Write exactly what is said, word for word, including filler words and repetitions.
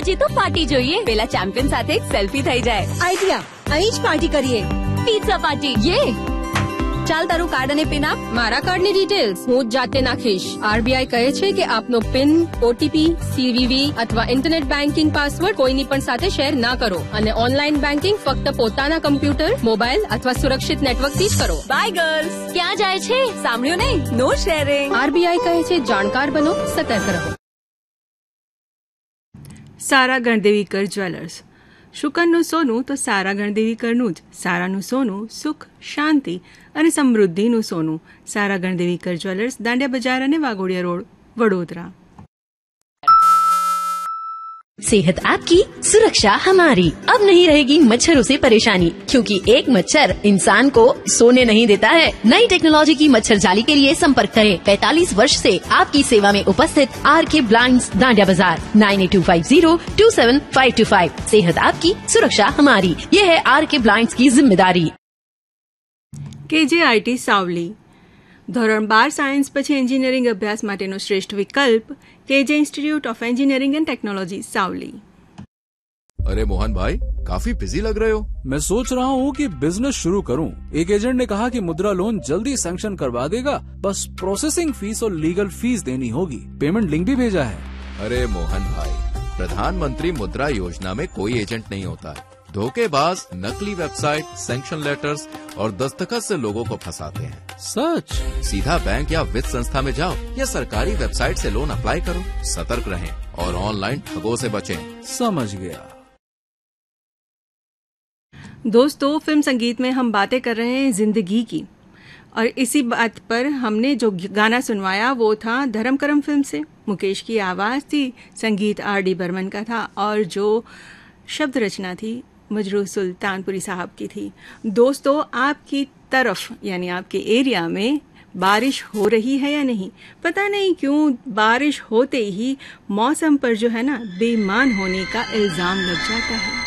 આજે તો પાર્ટી જોઈએ. પેલા ચેમ્પિયન સાથે એક સેલ્ફી થઈ જાય. આઈડિયા, અહીં જ પાર્ટી કરીએ. Pizza party. યે. ચાલ તારું કાર્ડ અને પિન આપ. મારા કાર્ડની ડિટેલ્સ હું જ જાતે નાખીશ. આરબીઆઈ કહે છે કે આપનો પિન, ઓટીપી, સીવીવી અથવા ઇન્ટરનેટ બેન્કિંગ પાસવર્ડ કોઈની પણ સાથે શેર ના કરો અને ઓનલાઈન બેન્કિંગ ફક્ત પોતાના કમ્પ્યુટર, મોબાઈલ અથવા સુરક્ષિત નેટવર્કથી જ કરો. By girls. ક્યાં જાય છે? સાંભળ્યું નહીં? નો શેરિંગ. આરબીઆઈ કહે છે જાણકાર બનો, સતર્ક રહો. સારા ગણદેવીકર જ્વેલર્સ. શુકનનું સોનું તો સારા ગણદેવીકરનું જ. સારાનું સોનું સુખ, શાંતિ અને સમૃદ્ધિનું સોનું. સારા ગણદેવીકર જ્વેલર્સ, દાંડિયા બજાર અને વાઘોડિયા રોડ, વડોદરા. सेहत आपकी, सुरक्षा हमारी. अब नहीं रहेगी मच्छरों से परेशानी, क्योंकि एक मच्छर इंसान को सोने नहीं देता है. नई टेक्नोलॉजी की मच्छर जाली के लिए संपर्क करें. पैंतालीस वर्ष से आपकी सेवा में उपस्थित आर के ब्लाइंड्स, दांडिया बाजार. Nine eight to five zero to seven five to five. सेहत आपकी, सुरक्षा हमारी. ये है आर के ब्लाइंड्स की जिम्मेदारी. કેજેઆઈટી સાવલી. ધોરણ બાર સાયન્સ પછી એન્જિનિયરિંગ અભ્યાસ માટેનો શ્રેષ્ઠ વિકલ્પ KJ institute of engineering and technology सावली. अरे मोहन भाई, काफी बिजी लग रहे हो. मैं सोच रहा हूँ कि बिजनेस शुरू करूँ. एक एजेंट ने कहा कि मुद्रा लोन जल्दी सैंक्शन करवा देगा, बस प्रोसेसिंग फीस और लीगल फीस देनी होगी. पेमेंट लिंक भी भेजा है. अरे मोहन भाई, प्रधानमंत्री मुद्रा योजना में कोई एजेंट नहीं होता है. धोखेबाज नकली वेबसाइट, सैंक्शन लेटर्स और दस्तखत से लोगों को फंसाते हैं. सच? सीधा बैंक या वित्त संस्था में जाओ या सरकारी वेबसाइट से लोन अप्लाई करो. सतर्क रहें और ऑनलाइन ठगों से बचें. समझ गया. दोस्तों, फिल्म संगीत में हम बातें कर रहे हैं जिंदगी की, और इसी बात पर हमने जो गाना सुनवाया वो था धर्म करम फिल्म से. मुकेश की आवाज थी, संगीत आर डी बर्मन का था, और जो शब्द रचना थी मजरू सुल्तानपुरी साहब की थी. दोस्तों, आपकी तरफ यानी आपके एरिया में बारिश हो रही है या नहीं? पता नहीं क्यों बारिश होते ही मौसम पर जो है ना बेईमान होने का इल्जाम लग जाता है.